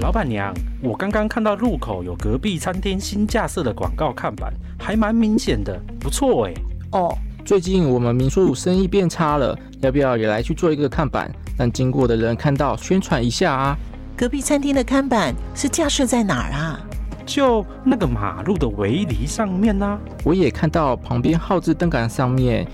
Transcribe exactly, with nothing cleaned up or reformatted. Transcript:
老板娘，我刚刚看到路口有隔壁餐厅新架设的广告看板，还蛮明显的，不错哎。 哦，最近我们民宿生意变差了，要不要也来去做一个看板，让经过的人看到宣传一下啊？ 隔壁餐厅的看板是架设在哪儿啊？ 就那个马路的围篱上面啊。 我也看到旁边号志灯杆上面